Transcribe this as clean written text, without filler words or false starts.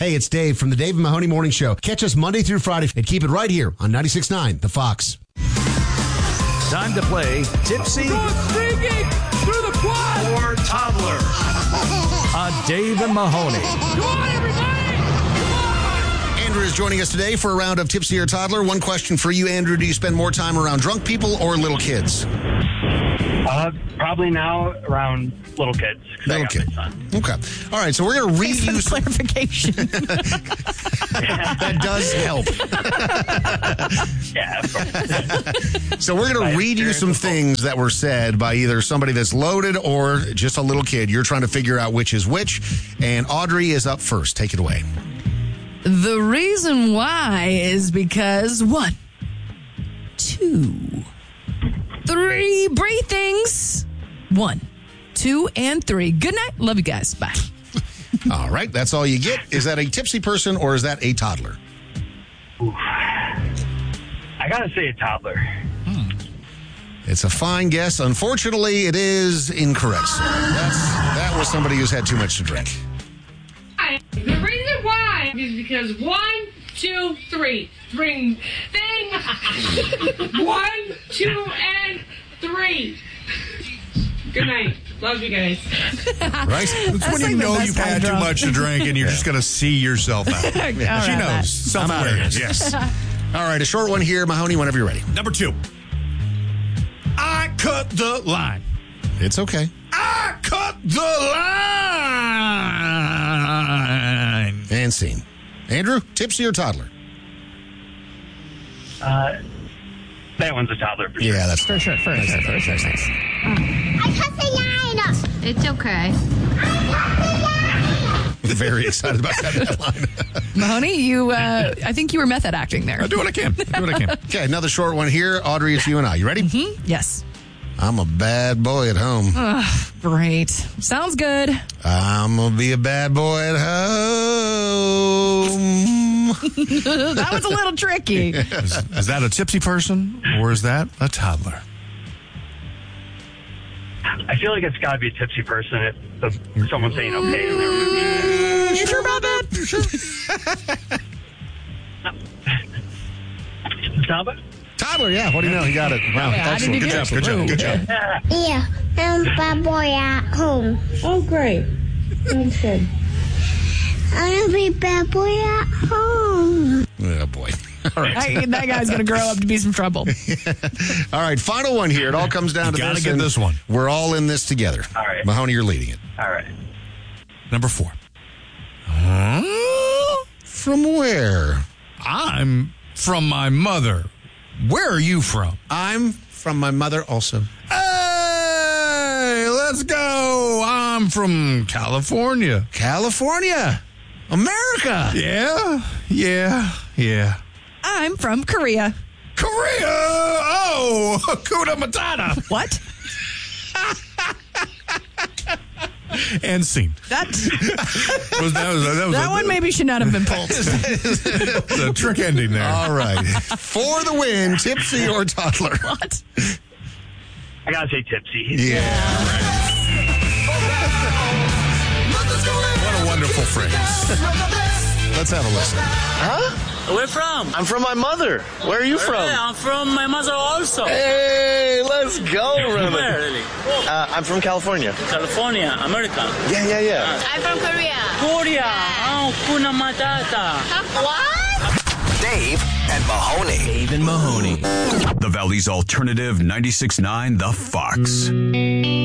Hey, it's Dave from the Dave and Mahoney Morning Show. Catch us Monday through Friday and keep it right here on 96.9 The Fox. Time to play Tipsy Streaking through the quad. or Toddler on Dave and Mahoney. Come on, everybody. Come on. Andrew is joining us today for a round of Tipsy or Toddler. One question for you, Andrew. Do you spend more time around drunk people or little kids? Probably now around little kids. Little kid. Okay. All right, so we're going to read Thanks for you the clarification. That does help. Yeah, of course. So we're going to read you some things that were said by either somebody that's loaded or just a little kid. You're trying to figure out which is which. And Audrey is up first. Take it away. The reason why is because 1, 2, 3 breathe things. 1, 2, and 3. Good night. Love you guys. Bye. All right, that's all you get. Is that a tipsy person or is that a toddler? I gotta say a toddler. It's a fine guess. Unfortunately, it is incorrect. So that was somebody who's had too much to drink. The reason why is because 1, 2, 3. Bring thing. 1, 2, and 3. Good night. Love you guys. Right? It's when you know you've had too much to drink and you're just going to see yourself out. She knows. Self-awareness. Yes. All right, a short one here. Mahoney, whenever you're ready. Number 2. I cut the line. It's okay. I cut the line. And scene. Andrew, tipsy or toddler? That one's a toddler for sure. Yeah, that's For sure. I cut the line. It's okay. very excited about that line. Mahoney, I think you were method acting there. I'll do what I can. Okay, another short one here. Audrey, it's you and I. You ready? Mm-hmm. Yes. I'm a bad boy at home. Great. Sounds good. I'm going to be a bad boy at home. That was a little tricky. Is that a tipsy person or is that a toddler? I feel like it's got to be a tipsy person if someone's saying okay and they're You sure about that? Toddler? Toddler, yeah. What do you know? He got it. Wow, Yeah, I excellent. didn't Good even- job. Yeah, I'm a bad boy at home. Oh, great. That's good. I'm gonna be a bad boy at home. Oh, boy. All right. That guy's going to grow up to be some trouble. All right, final one here. It all comes down to You gotta this. get and this one. We're all in this together. All right. Mahoney, you're leading it. All right. Number 4. From where? I'm from my mother. Where are you from? I'm from my mother also. Hey, let's go. I'm from California. California. America. Yeah. I'm from Korea. Korea. Oh, Hakuna Matata. What? And scene. That That one maybe should not have been pulled. the trick ending there. All right. For the win, tipsy or toddler? What? I got to say tipsy. Yeah. What a wonderful phrase. Let's have a listen. Where from? I'm from my mother. Where are you from? I'm from my mother also. Hey, let's go, Remy. Where, really? I'm from California. California, America. Yeah. I'm from Korea. Korea. Oh, Kuna Matata. What? Dave and Mahoney. Dave and Mahoney. The Valley's Alternative 96.9 The Fox.